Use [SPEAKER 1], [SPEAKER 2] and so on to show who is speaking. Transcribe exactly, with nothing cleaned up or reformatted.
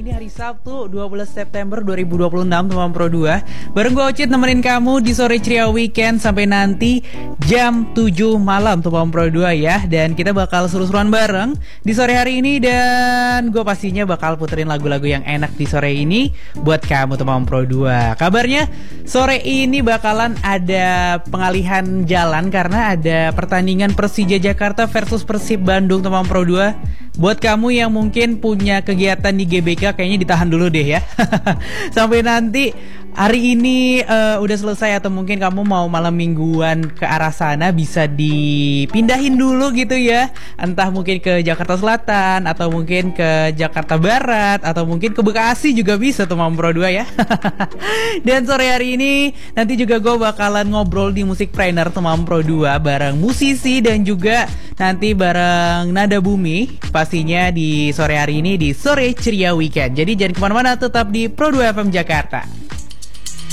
[SPEAKER 1] ini hari Sabtu dua belas September dua ribu dua puluh enam teman Pro dua. Bareng gue Ocit nemenin kamu di sore ceria weekend sampai nanti jam tujuh malam teman Pro dua ya. Dan kita bakal seru-seruan bareng di sore hari ini. Dan gue pastinya bakal puterin lagu-lagu yang enak di sore ini buat kamu teman Pro dua. Kabarnya sore ini bakalan ada pengalihan jalan karena ada pertandingan Persija Jakarta versus Persib Bandung teman Pro dua. Buat kamu yang mungkin punya kegiatan di G B K kayaknya ditahan dulu deh ya. Sampai nanti hari ini uh, udah selesai atau mungkin kamu mau malam mingguan ke arah sana bisa dipindahin dulu gitu ya. Entah mungkin ke Jakarta Selatan atau mungkin ke Jakarta Barat atau mungkin ke Bekasi juga bisa teman Pro dua ya. Dan sore hari ini nanti juga gue bakalan ngobrol di Musik Trainer teman Pro dua bareng musisi dan juga nanti bareng Nada Bumi pastinya di sore hari ini di Sore Ceria Weekend. Jadi jangan kemana-mana, tetap di Pro dua F M Jakarta.